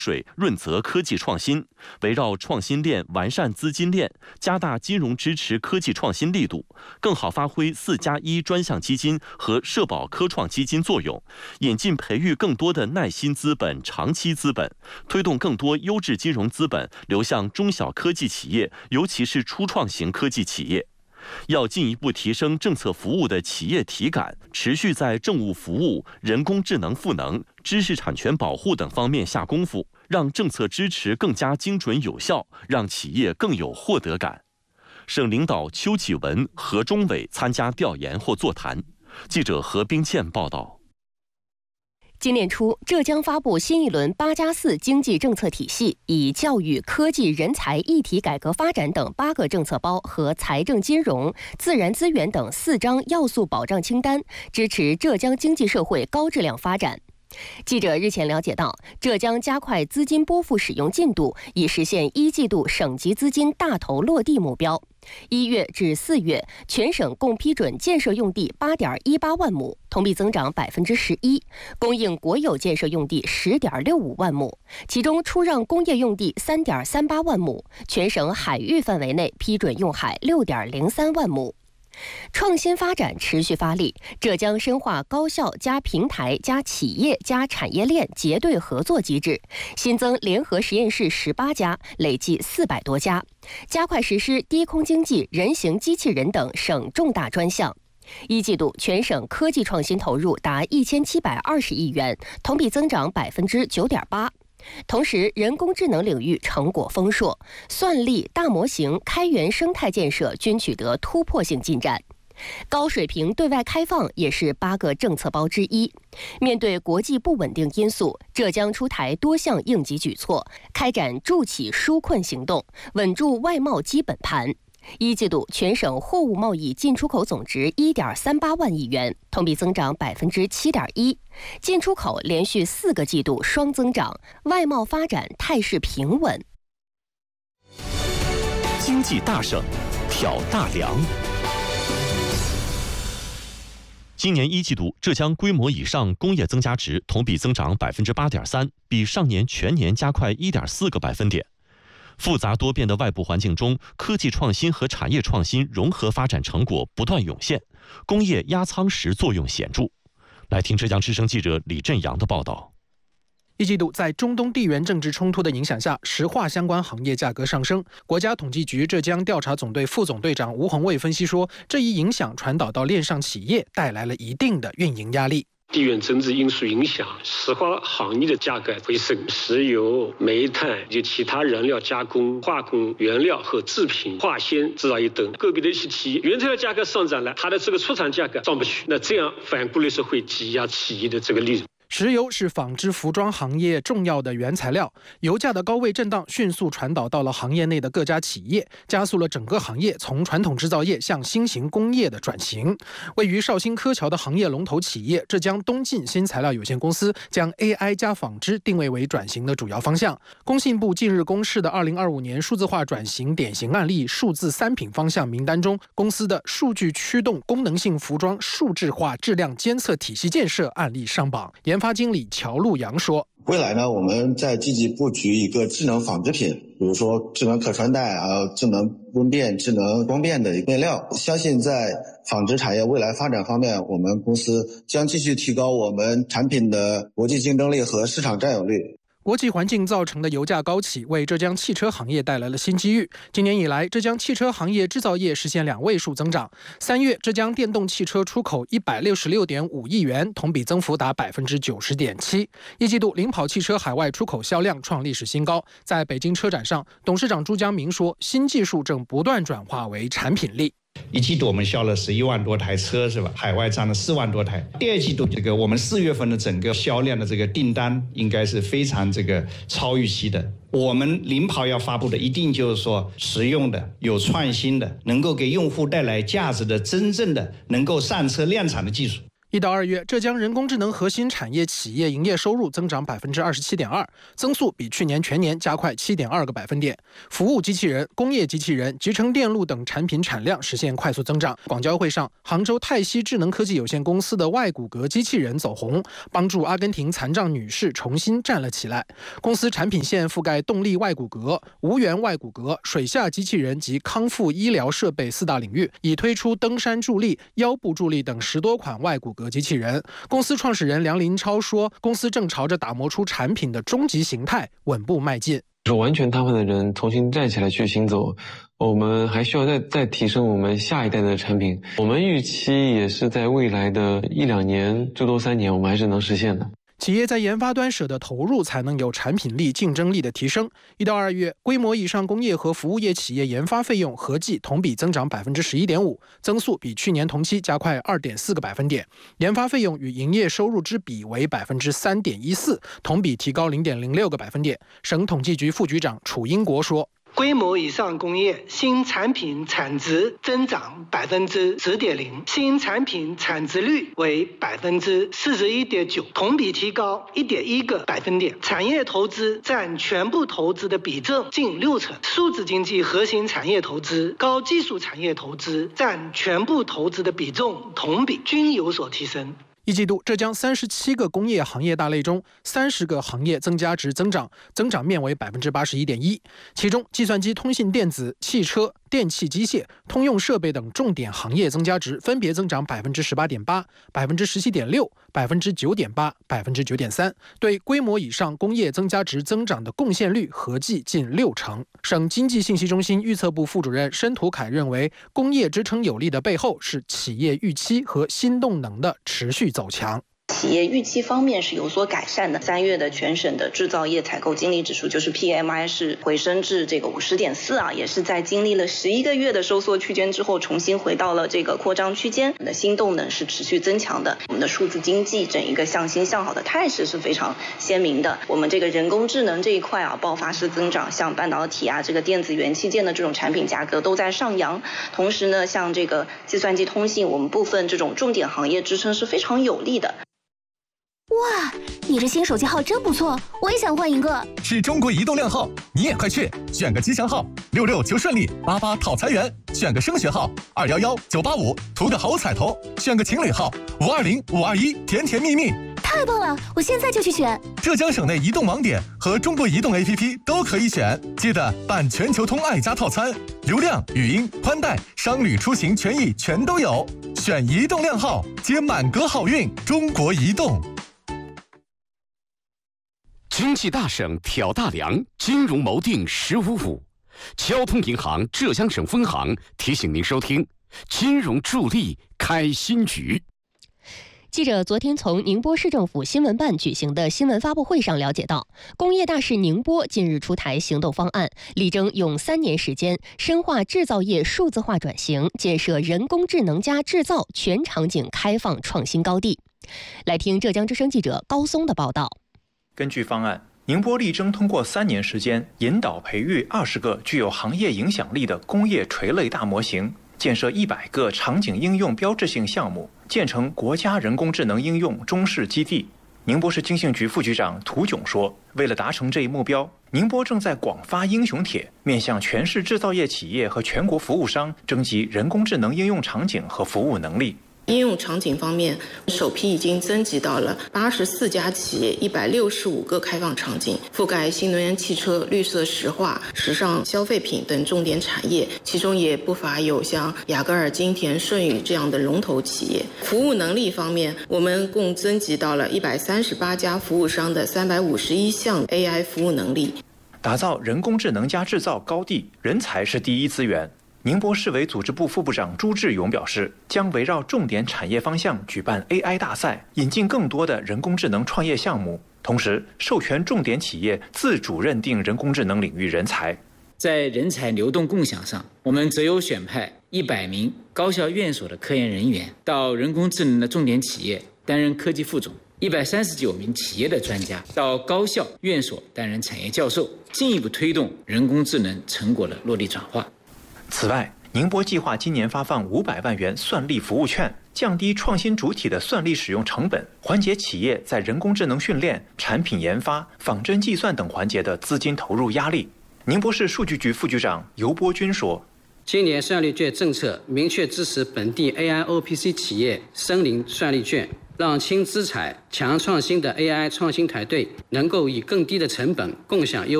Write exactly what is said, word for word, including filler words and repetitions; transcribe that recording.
水润泽科技创新，围绕创新链完善资金链，加大金融支持科技创新力度，更好发挥四加一专项基金和社保科创基金作用，引进培育更多的耐心资本、长期资本，推动更多优质金融资本流向中小科技企业，尤其是初创型科技企业。要进一步提升政策服务的企业体感，持续在政务服务、人工智能赋能、知识产权保护等方面下功夫，让政策支持更加精准有效，让企业更有获得感。省领导邱启文、何忠伟参加调研或座谈。记者何冰倩报道。 今年初，浙江发布新一轮“八加四”经济政策体系，以教育、科技、人才一体改革发展等八个政策包和财政金融、自然资源等四张要素保障清单，支持浙江经济社会高质量发展。记者日前了解到，浙江加快资金拨付使用进度，以实现一季度省级资金大头落地目标。一月至四月，全省共批准建设用地八点一八万亩，同比增长百分之十一，供应国有建设用地十点六五万亩，其中出让工业用地三点三八万亩，全省海域范围内批准用海六点零三万亩。创新发展持续发力，浙江深化高校加平台加企业加产业链结对合作机制，新增联合实验室十八家，累计四百多家，加快实施低空经济、人形机器人等省重大专项。一季度全省科技创新投入达一千七百二十亿元，同比增长百分之九点八。同时，人工智能领域成果丰硕，算力、大模型、开源生态建设均取得突破性进展。高水平对外开放也是八个政策包之一。面对国际不稳定因素，浙江出台多项应急举措，开展助企纾困行动，稳住外贸基本盘。一季度全省货物贸易进出口总值一点三八万亿元，同比增长百分之七点一，进出口连续四个季度双增长，外贸发展态势平稳。 经济大省，挑大梁。今年一季度，浙江规模以上工业增加值同比增长百分之八点三，比上年全年加快一点四个百分点。复杂多变的外部环境中，科技创新和产业创新融合发展成果不断涌现，工业压舱石作用显著。来听浙江之声记者李振阳的报道。 一季度，在中东地缘政治冲突的影响下，石化相关行业价格上升。国家统计局浙江调查总队副总队长吴宏卫分析说，这一影响传导到链上企业，带来了一定的运营压力。 地缘政治因素影响，石化行业的价格回升，石油、煤炭以及其他燃料加工、化工原料和制品、化纤制造业等个别的一些企业，原材料价格上涨了，它的这个出厂价格上不去，那这样反过来是会挤压企业的这个利润。 石油是纺织服装行业重要的原材料，油价的高位震荡迅速传导到了行业内的各家企业，加速了整个行业从传统制造业向新型工业的转型。位于绍兴柯桥的行业龙头企业浙江东晋新材料有限公司将 A I 加纺织定位为转型的主要方向。工信部近日公示的二零二五年数字化转型典型案例数字三品方向名单中，公司的数据驱动功能性服装数字化质量监测体系建设案例上榜。研发经理乔路阳说， 未来呢，我们在积极布局一个智能纺织品，比如说智能可穿戴啊、智能温变、智能光变的面料。相信在纺织产业未来发展方面，我们公司将继续提高我们产品的国际竞争力和市场占有率。 国际环境造成的油价高企，为浙江汽车行业带来了新机遇。今年以来，浙江汽车行业制造业实现两位数增长。三月，浙江电动汽车出口一百六十六点五亿元，同比增幅达百分之九十点七。一季度，领跑汽车海外出口销量创历史新高。在北京车展上，董事长朱江明说，新技术正不断转化为产品力。 一季度我们销了十一万多台车，是吧？海外占了四万多台。第二季度这个我们四月份的整个销量的这个订单应该是非常这个超预期的。我们领跑要发布的一定就是说实用的、有创新的、能够给用户带来价值的、真正的能够上车量产的技术。 一到二月，浙江人工智能核心产业企业营业收入增长百分之二十七点二，增速比去年全年加快七点二个百分点。服务机器人、工业机器人、集成电路等产品产量实现快速增长。广交会上，杭州泰熙智能科技有限公司的外骨骼机器人走红，帮助阿根廷残障女士重新站了起来。公司产品线覆盖动力外骨骼、无源外骨骼、水下机器人及康复医疗设备四大领域，已推出登山助力、腰部助力等十多款外骨骼机器人。公司创始人梁林超说，公司正朝着打磨出产品的终极形态稳步迈进。 说完全瘫痪的人重新站起来去行走，我们还需要再再提升我们下一代的产品。我们预期也是在未来的一两年，最多三年，我们还是能实现的。 企业在研发端舍得投入，才能有产品力、竞争力的提升。一到二月，规模以上工业和服务业企业研发费用合计同比增长百分之十一点五，增速比去年同期加快二点四个百分点。研发费用与营业收入之比为百分之三点一四，同比提高零点零六个百分点。省统计局副局长楚英国说。 规模以上工业新产品产值增长百分之十点零，新产品产值率为百分之四十一点九，同比提高一点一个百分点。产业投资占全部投资的比重近六成，数字经济核心产业投资、高技术产业投资占全部投资的比重同比均有所提升。 一季度，浙江三十七个工业行业大类中，三十个行业增加值增长，增长面为百分之八十一点一。其中，计算机、通信电子、汽车、电气机械、通用设备等重点行业增加值分别增长百分之十八点八、百分之十七点六、百分之九点八、百分之九点三，对规模以上工业增加值增长的贡献率合计近六成。省经济信息中心预测部副主任申图凯认为，工业支撑有力的背后是企业预期和新动能的持续走强。 企业预期方面是有所改善的。三月的全省的制造业采购经理指数就是 P M I 是回升至这个五十点四啊，也是在经历了十一个月的收缩区间之后，重新回到了这个扩张区间。我们的新动能是持续增强的，我们的数字经济整一个向新向好的态势是非常鲜明的。我们这个人工智能这一块啊，爆发式增长，像半导体啊，这个电子元器件的这种产品价格都在上扬。同时呢，像这个计算机通信，我们部分这种重点行业支撑是非常有力的。 哇，你这新手机号真不错，我也想换一个。 是中国移动靓号，你也快去选个吉祥号，六六求顺利，八八讨财源；选个升学号，二幺幺九八五，图个好彩头；选个情侣号，五二零五二一，甜甜蜜蜜。 太棒了，我现在就去选。 浙江省内移动网点和中国移动 A P P 都可以选，记得办全球通爱家套餐，流量、语音、宽带、商旅出行权益全都有。选移动靓号，接满格好运。中国移动。 经济大省挑大梁，金融锚定十五五。交通银行浙江省分行提醒您收听金融助力开新局。 记者昨天从宁波市政府新闻办举行的新闻发布会上了解到，工业大市宁波近日出台行动方案，力争用三年时间深化制造业数字化转型，建设人工智能加制造全场景开放创新高地。来听浙江之声记者高松的报道。 根据方案，宁波力争通过三年时间，引导培育二十个具有行业影响力的工业垂类大模型，建设一百个场景应用标志性项目，建成国家人工智能应用中试基地。宁波市经信局副局长涂炯说，为了达成这一目标，宁波正在广发英雄帖，面向全市制造业企业和全国服务商征集人工智能应用场景和服务能力。 应用场景方面，首批已经征集到了八十四家企业，一百六十五个开放场景，覆盖新能源汽车、绿色石化、时尚消费品等重点产业，其中也不乏有像雅戈尔、金田、舜宇这样的龙头企业。服务能力方面，我们共征集到了一百三十八家服务商的三百五十一项 A I 服务能力。 打造人工智能加制造高地，人才是第一资源。宁波市委组织部副部长朱志勇表示，将围绕重点产业方向举办 A I 大赛，引进更多的人工智能创业项目，同时授权重点企业自主认定人工智能领域人才。 在人才流动共享上，我们择优选派一百名高校院所的科研人员到人工智能的重点企业担任科技副总，一百三十九名企业的专家到高校院所担任产业教授，进一步推动人工智能成果的落地转化。 此外， 宁波计划今年发放五百万元算力服务券，降低创新主体的算力使用成本，缓解企业在人工智能训练、产品研发、仿真计算等环节的资金投入压力。宁波市数据局副局长尤波军说：“ 今年算力券政策明确支持本地 A I O P C 企业申领算力券，让轻资产、强创新的 A I 创新团队能够以更低的成本共享优。”